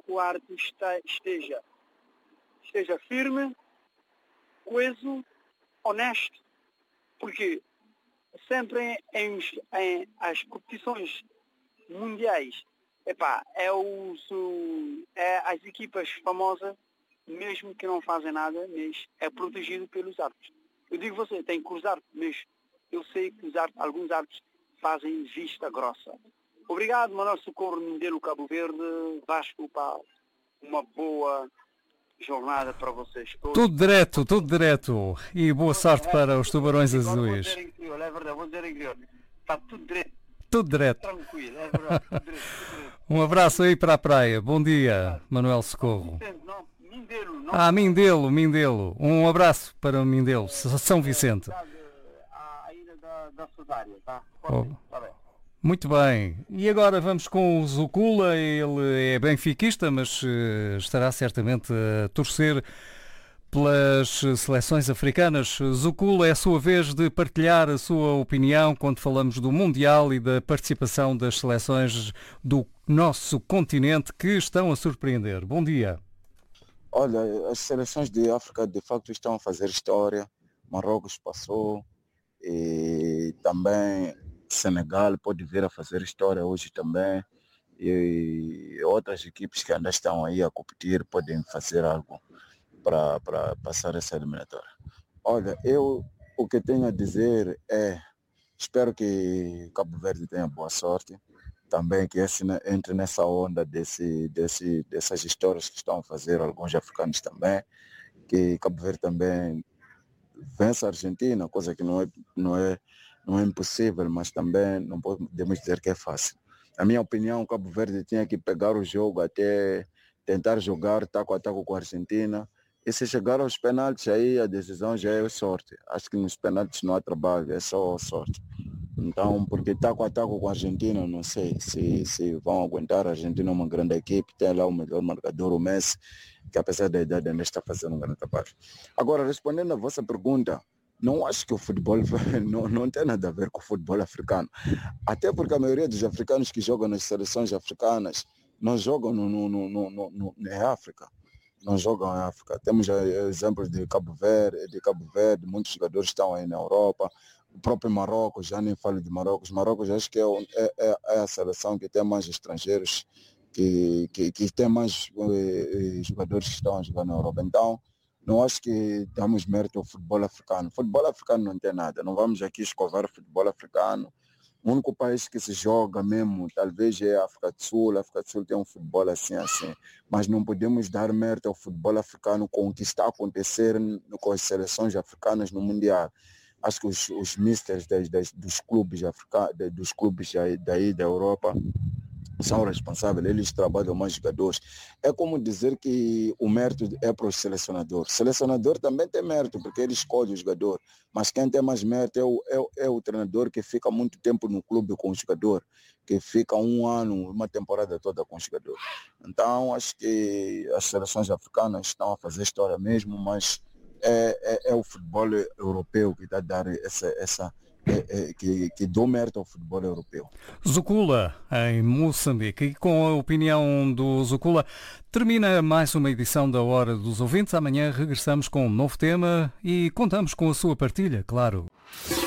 o árbitro esteja firme, coeso, honesto, porque sempre em as competições mundiais, as equipas famosas, mesmo que não fazem nada, mas é protegido pelos árbitros. Eu digo você, tem que usar, mas eu sei que alguns árbitros fazem vista grossa. Obrigado, Manuel Socorro, Mindelo, Cabo Verde, Vasco, uma boa jornada para vocês todos. Tudo direto. E boa sorte para os Tubarões Azuis. Vou dizer em crioulo, é verdade, vou dizer em crioulo. Está tudo direto. Tudo direto. Tranquilo, é verdade, tudo direto. Um abraço aí para a praia. Bom dia, Manuel Socorro. Mindelo. Um abraço para o Mindelo, São Vicente. A ilha da Sudária, tá? Tá bem. Muito bem. E agora vamos com o Zucula. Ele é benfiquista, mas estará certamente a torcer pelas seleções africanas. Zucula, é a sua vez de partilhar a sua opinião quando falamos do Mundial e da participação das seleções do nosso continente que estão a surpreender. Bom dia. Olha, as seleções de África de facto estão a fazer história. Marrocos passou e também Senegal pode vir a fazer história hoje também. E outras equipes que ainda estão aí a competir podem fazer algo para passar essa eliminatória. Olha, o que tenho a dizer é, espero que Cabo Verde tenha boa sorte, também que entre nessa onda dessas histórias que estão a fazer alguns africanos também, que Cabo Verde também vença a Argentina, coisa que não é impossível, mas também não podemos dizer que é fácil. Na minha opinião, Cabo Verde tinha que pegar o jogo até tentar jogar taco a taco com a Argentina. E se chegar aos penaltis, aí a decisão já é sorte. Acho que nos penaltis não há trabalho, é só sorte. Então, porque taco a taco com a Argentina, não sei se vão aguentar. A Argentina é uma grande equipe, tem lá o melhor marcador, o Messi, que apesar da idade ainda está fazendo um grande trabalho. Agora, respondendo a vossa pergunta, não acho que o futebol não tem nada a ver com o futebol africano. Até porque a maioria dos africanos que jogam nas seleções africanas não jogam na África. Não jogam em África. Temos exemplos de Cabo Verde, muitos jogadores estão aí na Europa. O próprio Marrocos, já nem falo de Marrocos. Marrocos acho que é a seleção que tem mais estrangeiros, que tem mais jogadores que estão a jogar na Europa. Então, não acho que damos mérito ao futebol africano. Futebol africano não tem nada. Não vamos aqui escovar o futebol africano. O único país que se joga mesmo, talvez, é a África do Sul. A África do Sul tem um futebol assim. Mas não podemos dar mérito ao futebol africano com o que está a acontecer com as seleções africanas no Mundial. Acho que os misters dos clubes daí da Europa são responsáveis, eles trabalham mais jogadores. É como dizer que o mérito é para o selecionador. O selecionador também tem mérito, porque ele escolhe o jogador. Mas quem tem mais mérito é o treinador que fica muito tempo no clube com o jogador, que fica um ano, uma temporada toda com o jogador. Então, acho que as seleções africanas estão a fazer história mesmo, mas é o futebol europeu que está a dar que dou mérito ao futebol europeu. Zucula, em Moçambique. E com a opinião do Zucula, termina mais uma edição da Hora dos Ouvintes. Amanhã regressamos com um novo tema e contamos com a sua partilha, claro.